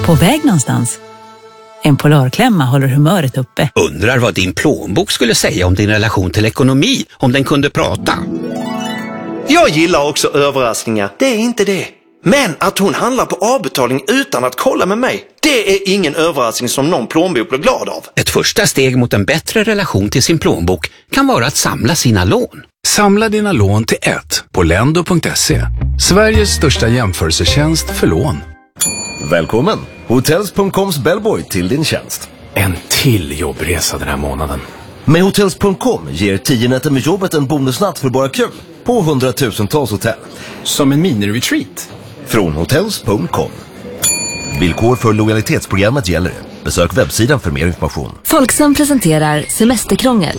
På väg någonstans? En Polarklämma håller humöret uppe. Undrar vad din plånbok skulle säga om din relation till ekonomi om den kunde prata. Jag gillar också överraskningar, det är inte det. Men att hon handlar på avbetalning utan att kolla med mig, det är ingen överraskning som någon plånbok blir glad av. Ett första steg mot en bättre relation till sin plånbok kan vara att samla sina lån. Samla dina lån till ett på lendo.se. Sveriges största jämförelsetjänst för lån. Välkommen! Hotels.coms bellboy till din tjänst. En till jobbresa den här månaden. Med Hotels.com ger 10 nätter med jobbet en bonusnatt för bara kul på 100,000-tals hotell. Som en mini-retreat. Från Hotels.com. Villkor för lojalitetsprogrammet gäller. Besök webbsidan för mer information. Folksam presenterar semesterkrångel.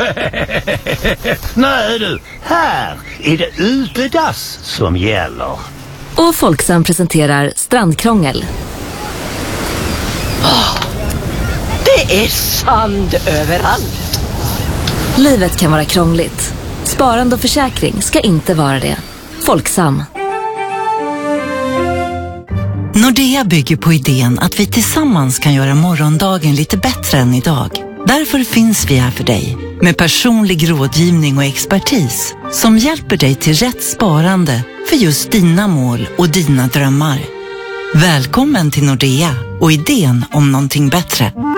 Nej du, här är det utedass som gäller. Och Folksam presenterar strandkrångel. Det är sand överallt. Livet kan vara krångligt. Sparande och försäkring ska inte vara det. Folksam. Nordea bygger på idén att vi tillsammans kan göra morgondagen lite bättre än idag. Därför finns vi här för dig med personlig rådgivning och expertis som hjälper dig till rätt sparande för just dina mål och dina drömmar. Välkommen till Nordea och idén om någonting bättre.